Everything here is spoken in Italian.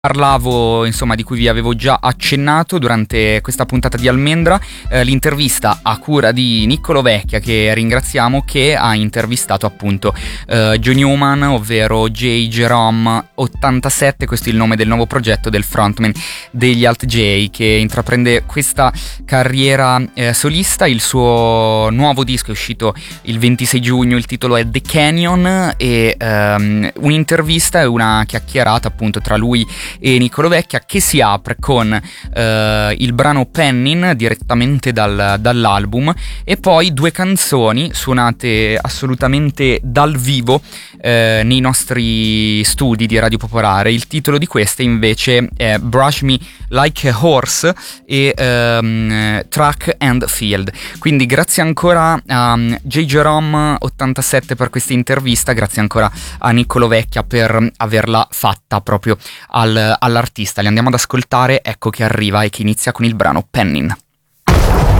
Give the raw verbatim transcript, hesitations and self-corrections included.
Parlavo, insomma, di cui vi avevo già accennato durante questa puntata di Almendra, eh, l'intervista a cura di Niccolo Vecchia, che ringraziamo, che ha intervistato appunto eh, Joe Newman, ovvero J. Jerome ottantasette. Questo è il nome del nuovo progetto del frontman degli Alt J, che intraprende questa carriera eh, solista. Il suo nuovo disco è uscito il ventisei giugno, il titolo è The Canyon, e ehm, un'intervista e una chiacchierata appunto tra lui e Niccolo Vecchia, che si apre con eh, il brano Pennin direttamente dal, dall'album, e poi due canzoni suonate assolutamente dal vivo eh, nei nostri studi di Radio Popolare. Il titolo di queste invece è Brush Me Like a Horse e ehm, Track and Field. Quindi grazie ancora a J. Jerome ottantasette per questa intervista, grazie ancora a Niccolo Vecchia per averla fatta proprio al all'artista. Li andiamo ad ascoltare, ecco che arriva e che inizia con il brano Pennin.